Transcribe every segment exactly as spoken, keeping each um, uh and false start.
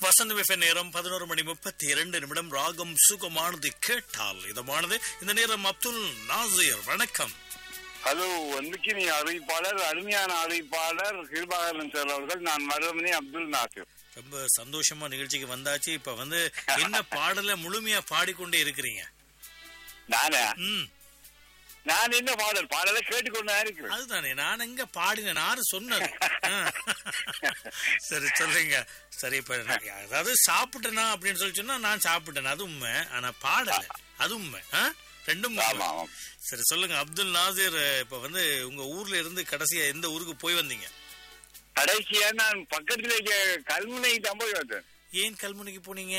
வசந்த FM நேரம் பதினோரு மணி முப்பத்தி இரண்டு நிமிடம். ராகம் சுகமானது கேட்டால் இதமானது. இந்த நேரம் அப்துல் நாசிர், வணக்கம். ஹலோ, வந்துக்கு நீ அறிவிப்பாளர், அருமையான அறிவிப்பாளர் கிருபாகரன் சார் அவர்கள். நான் மருதமணி அப்துல் நாசிர். ரொம்ப சந்தோஷமா நிகழ்ச்சிக்கு வந்தாச்சு. இப்ப வந்து என்ன பாடல முழுமையா பாடிக்கொண்டே இருக்கிறீங்க? நானே ம் நான் என்ன பாடல் பாடலை கேட்டுக்கொண்டு இருக்கிறேன். அதுதானே நான் எங்க பாடினேன், யாரு சொன்னது? சரி சொல்லுங்க. சரி, இப்ப அதாவது சாப்பிட்டேனா அப்படின்னு சொல்லி சொன்னா நான் சாப்பிட்டேன், அது உண்மை. ஆனா பாடல, அது உண்மை. ரெண்டும். சரி சொல்லுங்க அப்துல் நாசிர், இப்ப வந்து உங்க ஊர்ல இருந்து கடைசியா எந்த ஊருக்கு போய் வந்தீங்க? கடைசியா நான் பக்கத்துல கல்முனைக்கு தான் போய் வந்தேன். ஏன் கல்முனைக்கு போனீங்க?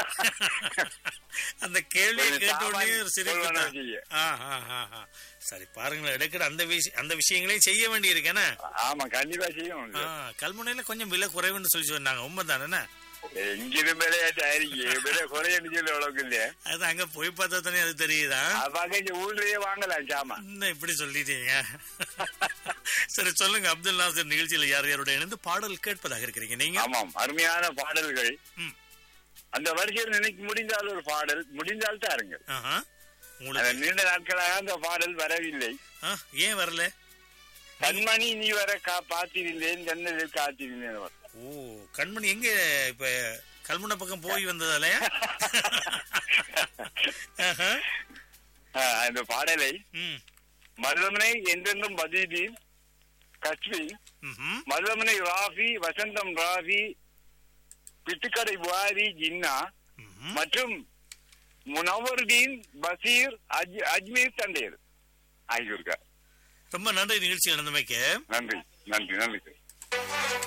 அந்த கேள்வியை கேட்ட உடனே ஒரு சிரிப்பு. சரி பாருங்களேன், எடுக்கிற அந்த விஷயம் அந்த விஷயங்களையும் செய்ய வேண்டி இருக்கேன்னா. ஆமா, கண்டிப்பா செய்யும். கல்முனையில கொஞ்சம் விலை குறைவுன்னு சொல்லி சொன்னாங்க, உண்மைதானே? எங்கிலும் விளையாட்டு குறையன்னு சொல்லி அளவுக்கு இல்லையா? அது அங்க போய் பார்த்தா தானே அது தெரியுதா? ஊர்லயே வாங்கலாம் சாமா. என்ன இப்படி சொல்லிட்டீங்க? சரி சொல்லுங்க அப்துல் நாசிர், நிகழ்ச்சியில யார் யாரோட இணைந்து பாடல் கேட்பதாக இருக்கிறீங்க நீங்க? ஆமாம், அருமையான பாடல்கள். அந்த வரிசையில் நினைக்க முடிந்தால் ஒரு பாடல் முடிந்தால் தாருங்கள். நீண்ட நாட்களாக அந்த பாடல் வரவில்லை. ஏன் வரல? கண்மணி நீ வர கா பாத்திருந்தேன், ஜன்னலில் காத்திருந்தேன். ஓ, கண்மணி எங்க இப்ப கல்முனை பக்கம் போய் வந்ததாலயா? அந்த பாடலை மருதமனை என்றென்றும் பதிதி கஸ்வி, மருதமனை ராஃபி, வசந்தம் ராஃபி, பிட்டுக்கடை புகாரி ஜின்னா மற்றும் முனவருதீன் பசீர் அஜ்மீர் தண்டேர் ஆகியோருக்கார். ரொம்ப நன்றி நிகழ்ச்சி நடந்தமைக்கு. நன்றி நன்றி நன்றி.